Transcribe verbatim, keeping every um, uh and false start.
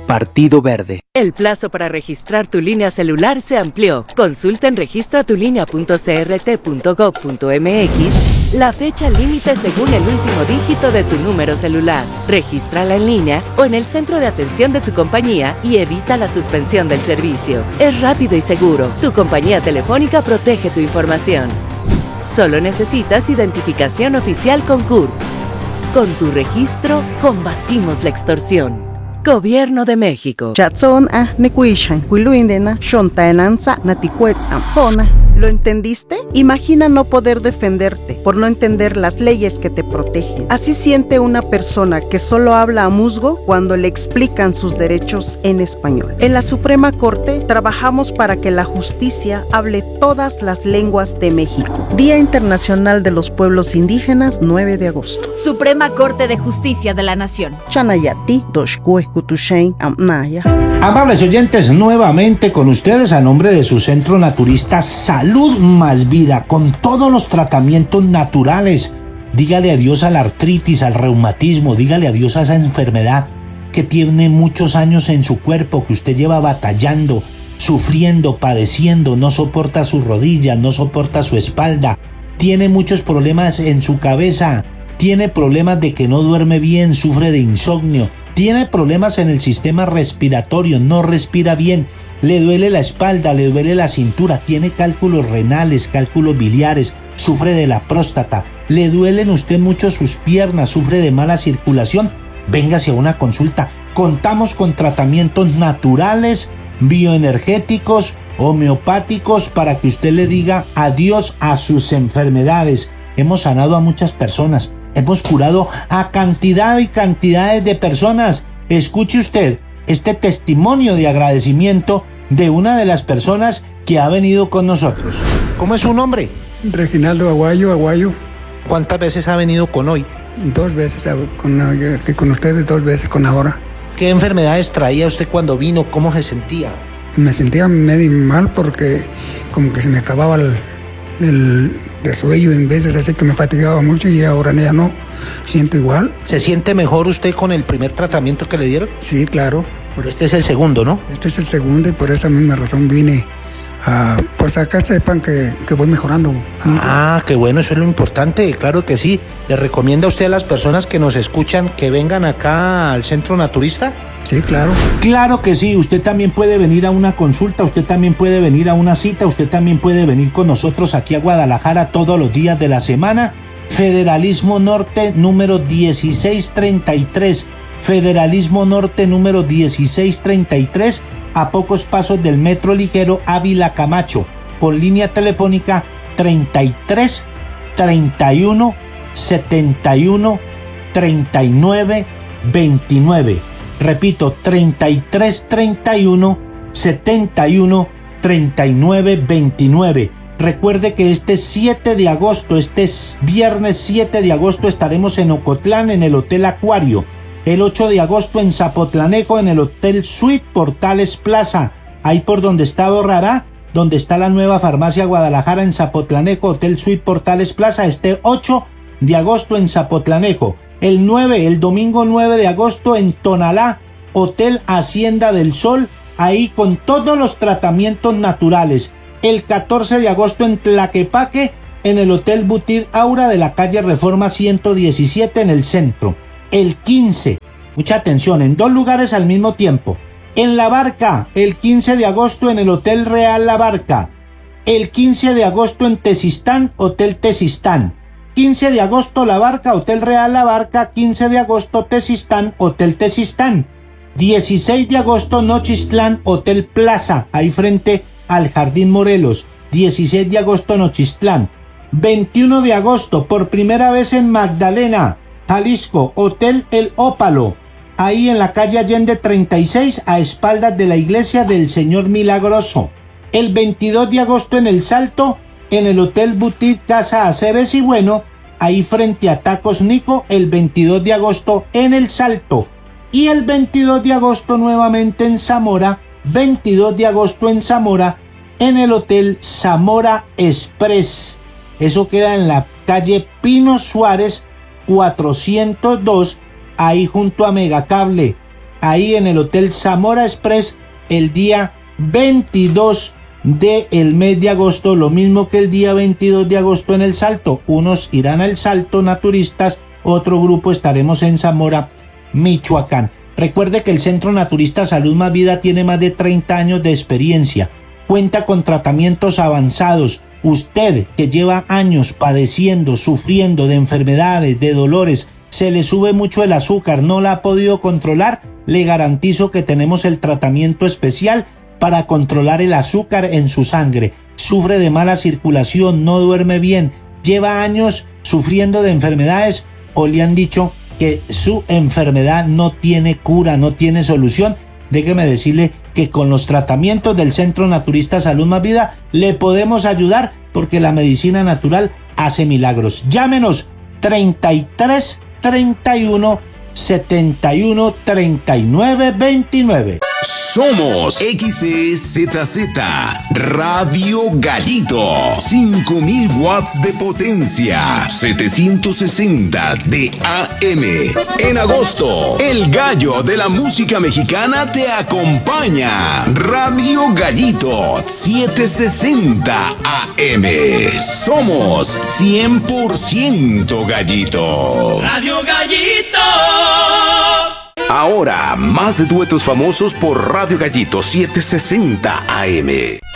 Partido Verde. El plazo para registrar tu línea celular se amplió. Consulta en registra tu línea punto c r t punto gov punto m x la fecha límite según el último dígito de tu número celular. Regístrala en línea o en el centro de atención de tu compañía y evita la suspensión del servicio. Es rápido y seguro. Tu compañía telefónica protege tu información. Solo necesitas identificación oficial con C U R P. Con tu registro, combatimos la extorsión. Gobierno de México. Chatson a Nekuishan, Wiluindena, Shontaenanza, Naticuetz, Ampona. ¿Lo entendiste? Imagina no poder defenderte por no entender las leyes que te protegen. Así siente una persona que solo habla a musgo cuando le explican sus derechos en español. En la Suprema Corte trabajamos para que la justicia hable todas las lenguas de México. Día Internacional de los Pueblos Indígenas, nueve de agosto. Suprema Corte de Justicia de la Nación. Chanayati, Doshkue, Kutushain, Amnaya. Amables oyentes, nuevamente con ustedes a nombre de su centro naturista Salud Más Vida, con todos los tratamientos naturales. Dígale adiós a la artritis, al reumatismo, dígale adiós a esa enfermedad que tiene muchos años en su cuerpo, que usted lleva batallando, sufriendo, padeciendo, no soporta sus rodillas, no soporta su espalda, tiene muchos problemas en su cabeza, tiene problemas de que no duerme bien, sufre de insomnio, tiene problemas en el sistema respiratorio, no respira bien, le duele la espalda, le duele la cintura, tiene cálculos renales, cálculos biliares, sufre de la próstata, le duelen usted mucho sus piernas, sufre de mala circulación, véngase a una consulta. Contamos con tratamientos naturales, bioenergéticos, homeopáticos, para que usted le diga adiós a sus enfermedades. Hemos sanado a muchas personas. Hemos curado a cantidad y cantidades de personas. Escuche usted este testimonio de agradecimiento de una de las personas que ha venido con nosotros. ¿Cómo es su nombre? Reginaldo Aguayo, Aguayo. ¿Cuántas veces ha venido con hoy? Dos veces, con, aquí con ustedes, dos veces con ahora. ¿Qué enfermedades traía usted cuando vino? ¿Cómo se sentía? Me sentía medio mal porque como que se me acababa el... el resuello en veces, así que me fatigaba mucho y ahora ya no siento igual. ¿Se siente mejor usted con el primer tratamiento que le dieron? Sí, claro. Pero este es el segundo, ¿no? Este es el segundo y por esa misma razón vine a, pues acá sepan que, que voy mejorando. Ah, qué bueno, eso es lo importante, claro que sí. ¿Le recomienda usted a las personas que nos escuchan que vengan acá al Centro Naturista? Sí, claro. Claro que sí, usted también puede venir a una consulta, usted también puede venir a una cita, usted también puede venir con nosotros aquí a Guadalajara todos los días de la semana. Federalismo Norte número dieciséis treinta y tres, Federalismo Norte número dieciséis treinta y tres, a pocos pasos del Metro Ligero Ávila Camacho, por línea telefónica treinta y tres, treinta y uno, setenta y uno, treinta y nueve, veintinueve. Repito, treinta y tres, treinta y uno, setenta y uno, treinta y nueve, veintinueve. Recuerde que este siete de agosto, este viernes siete de agosto estaremos en Ocotlán en el Hotel Acuario. El ocho de agosto en Zapotlanejo en el Hotel Suite Portales Plaza. Ahí por donde está Borrará, donde está la nueva farmacia Guadalajara en Zapotlanejo, Hotel Suite Portales Plaza. Este ocho de agosto en Zapotlanejo. El nueve, el domingo nueve de agosto en Tonalá, Hotel Hacienda del Sol, ahí con todos los tratamientos naturales. El catorce de agosto en Tlaquepaque, en el Hotel Butit Aura de la calle Reforma ciento diecisiete en el centro. El quince, mucha atención, en dos lugares al mismo tiempo. En La Barca, el quince de agosto en el Hotel Real La Barca. El quince de agosto en Tezistán, Hotel Tezistán. quince de agosto La Barca, Hotel Real La Barca. quince de agosto Tezistán, Hotel Tezistán. dieciséis de agosto Nochistlán, Hotel Plaza, ahí frente al Jardín Morelos. dieciséis de agosto Nochistlán. veintiuno de agosto, por primera vez en Magdalena, Jalisco, Hotel El Ópalo, ahí en la calle Allende treinta y seis, a espaldas de la iglesia del Señor Milagroso. El veintidós de agosto en El Salto, en el Hotel Boutique Casa Aceves y Bueno, ahí frente a Tacos Nico, el veintidós de agosto en El Salto. Y el veintidós de agosto nuevamente en Zamora, veintidós de agosto en Zamora, en el Hotel Zamora Express. Eso queda en la calle Pino Suárez cuatrocientos dos, ahí junto a Megacable. ahí en el Hotel Zamora Express el día veintidós del mes de agosto, lo mismo que el día veintidós de agosto en El Salto. Unos irán al Salto naturistas, otro grupo estaremos en Zamora, Michoacán. Recuerde que el Centro Naturista Salud Más Vida tiene más de treinta años de experiencia, cuenta con tratamientos avanzados. Usted que lleva años padeciendo, sufriendo de enfermedades, de dolores, se le sube mucho el azúcar, no la ha podido controlar, le garantizo que tenemos el tratamiento especial para controlar el azúcar en su sangre. Sufre de mala circulación, no duerme bien, lleva años sufriendo de enfermedades o le han dicho que su enfermedad no tiene cura, no tiene solución. Déjeme decirle que con los tratamientos del Centro Naturista Salud Más Vida le podemos ayudar, porque la medicina natural hace milagros. Llámenos treinta y tres treinta y uno setenta y uno treinta y nueve veintinueve. Somos X E Z Z Radio Gallito, cinco mil watts de potencia, setecientos sesenta de A M. En agosto, el gallo de la música mexicana te acompaña. Radio Gallito, setecientos sesenta A M. Somos cien por ciento gallito. Radio Gallito. Ahora, más duetos famosos por Radio Gallito setecientos sesenta A M.